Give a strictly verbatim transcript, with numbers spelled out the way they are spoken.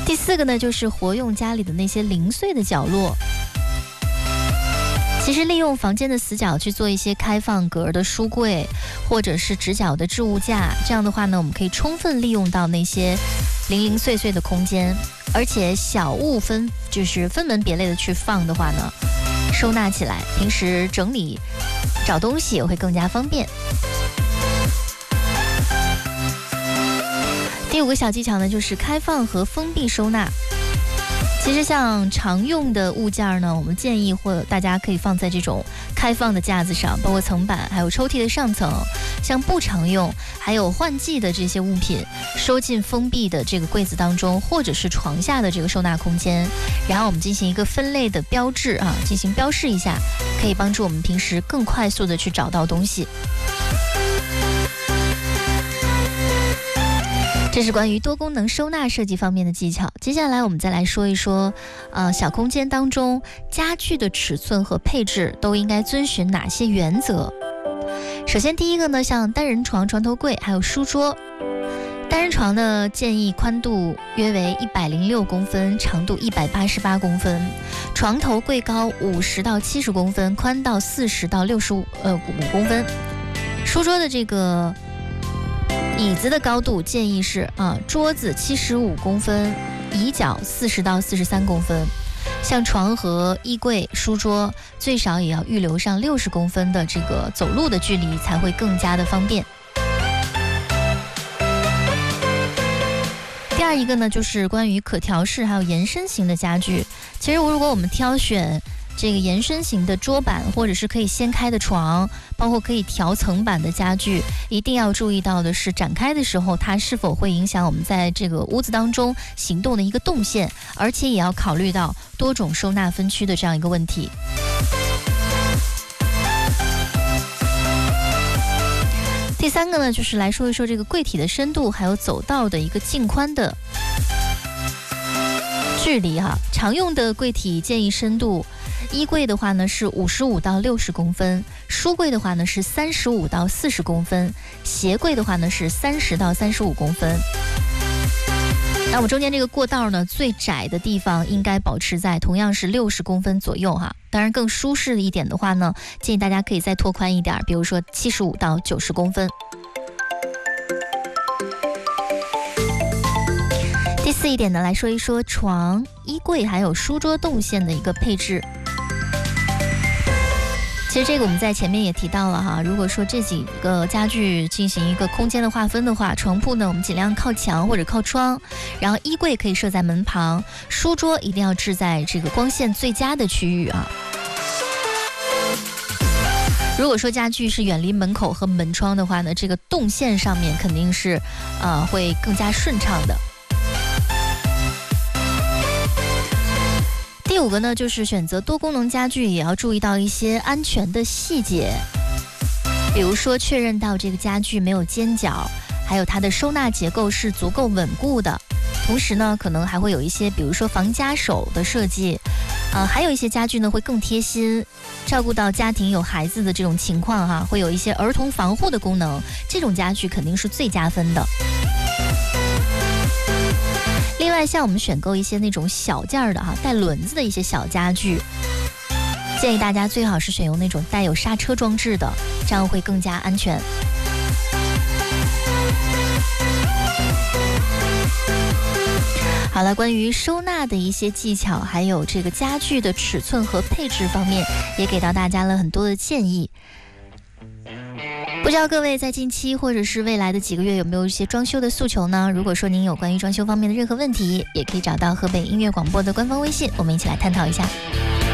第四个呢，就是活用家里的那些零碎的角落。其实利用房间的死角去做一些开放格的书柜，或者是直角的置物架，这样的话呢，我们可以充分利用到那些零零碎碎的空间，而且小物分就是分门别类的去放的话呢，收纳起来，平时整理找东西也会更加方便。第五个小技巧呢，就是开放和封闭收纳。其实像常用的物件呢，我们建议或大家可以放在这种开放的架子上，包括层板还有抽屉的上层。像不常用还有换季的这些物品，收进封闭的这个柜子当中，或者是床下的这个收纳空间，然后我们进行一个分类的标志啊，进行标示一下，可以帮助我们平时更快速的去找到东西。这是关于多功能收纳设计方面的技巧。接下来我们再来说一说，呃，小空间当中家具的尺寸和配置都应该遵循哪些原则。首先第一个呢，像单人床、床头柜还有书桌。单人床呢，建议宽度约为一百零六公分，长度一百八十八公分，床头柜高五十到七十公分，宽到四十到六十五呃五公分。书桌的这个椅子的高度建议是啊，桌子七十五公分，椅脚四十到四十三公分。像床和衣柜、书桌最少也要预留上六十公分的这个走路的距离，才会更加的方便。第二一个呢，就是关于可调式还有延伸型的家具。其实如果我们挑选这个延伸型的桌板，或者是可以掀开的床，包括可以调层板的家具，一定要注意到的是，展开的时候它是否会影响我们在这个屋子当中行动的一个动线，而且也要考虑到多种收纳分区的这样一个问题。第三个呢，就是来说一说这个柜体的深度，还有走道的一个净宽的距离哈。常用的柜体建议深度，衣柜的话呢是五十五到六十公分，书柜的话呢是三十五到四十公分，鞋柜的话呢是三十到三十五公分。那我们中间这个过道呢，最窄的地方应该保持在同样是六十公分左右哈。当然更舒适一点的话呢，建议大家可以再拓宽一点，比如说七十五到九十公分。第四一点呢，来说一说床、衣柜还有书桌动线的一个配置。其实这个我们在前面也提到了哈，如果说这几个家具进行一个空间的划分的话，床铺呢我们尽量靠墙或者靠窗，然后衣柜可以设在门旁，书桌一定要置在这个光线最佳的区域啊。如果说家具是远离门口和门窗的话呢，这个动线上面肯定是呃会更加顺畅的。第五个呢，就是选择多功能家具也要注意到一些安全的细节，比如说确认到这个家具没有尖角，还有它的收纳结构是足够稳固的。同时呢，可能还会有一些比如说防夹手的设计，呃，还有一些家具呢会更贴心，照顾到家庭有孩子的这种情况哈，会有一些儿童防护的功能，这种家具肯定是最加分的。另外，像我们选购一些那种小件的哈，带轮子的一些小家具，建议大家最好是选用那种带有刹车装置的，这样会更加安全。好了，关于收纳的一些技巧，还有这个家具的尺寸和配置方面，也给到大家了很多的建议。不知道各位在近期或者是未来的几个月有没有一些装修的诉求呢？如果说您有关于装修方面的任何问题，也可以找到河北音乐广播的官方微信，我们一起来探讨一下。